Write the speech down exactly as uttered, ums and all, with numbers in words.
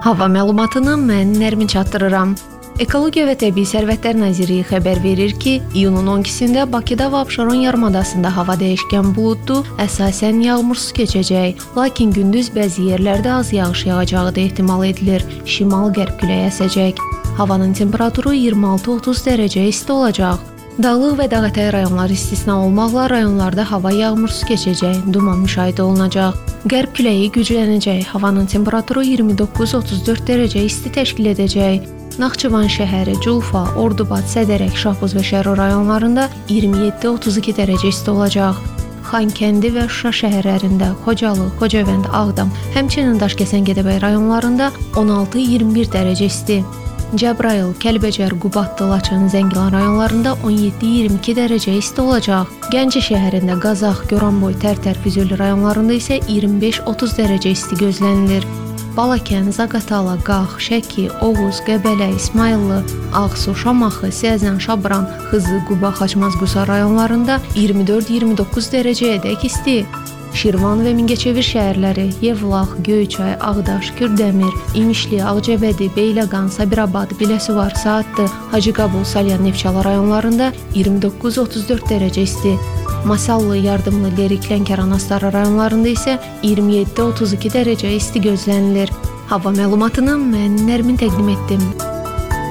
Hava məlumatını mən Nərmin çatdırıram. Ekologiya və Təbii Sərvətlər Nazirliyi xəbər verir ki, iyunun on ikisində Bakıda və Abşeron yarımadasında hava dəyişkən buludlu, əsasən yağmursuz keçəcək, lakin gündüz bəzi yerlərdə az yağış yağacağı da ehtimal edilir. Şimal-qərb küləyi əsəcək. Havanın temperaturu iyirmi altı otuz dərəcə isti olacaq. Dağlıq və dağətəyi rayonlar istisna olmaqla rayonlarda hava yağmursuz keçəcək, duman müşahidə olunacaq. Qərb küləyi güclənəcək, havanın temperaturu iyirmi doqquz otuz dörd dərəcə isti təşkil edəcək. Naxçıvan şəhəri, Culfa, Ordubad, Sədərək, Şahbuz və Şərur rayonlarında iyirmi yeddi otuz iki dərəcə isti olacaq. Xankəndi və Şuşa şəhərlərində, Xocalı, Xocavənd, Ağdam, həmçinin Daşkəsən, Gədəbəy rayonlarında on altı iyirmi bir dərəcə isti. Cəbrayıl, Kəlbəcər, Qubadlı, Laçın, Zəngilan rayonlarında on yeddi iyirmi iki dərəcə isti olacaq. Gəncə şəhərində, Qazax, Goranboy, Tərtər, Füzuli rayonlarında isə iyirmi beş otuz dərəcə isti gözlənilir. Balakən, Zaqatala, Qax, Şəki, Oğuz, Qəbələ, İsmayıllı, Ağsu, Şamaxı, Siyəzən, Şabran, Xızı, Quba, Xaçmaz, Qusa rayonlarında iyirmi dörd iyirmi doqquz dərəcəyədək isti. Şirvan və Mingəçevir şəhərləri, Yevlax, Göyçay, Ağdaş, Kürdəmir, İmişli, Ağcabədi, Beyləqan, Sabirabad, Biləsuvar, Saatlı, Hacıqabul, Salyan, Neftçala rayonlarında iyirmi doqquz otuz dörd dərəcə isti. Masallı, Yardımlı, Lerik, Lənkəran, Astara rayonlarında isə iyirmi yeddi otuz iki dərəcə isti gözlənilir. Hava məlumatını mən Nərmin təqdim etdim.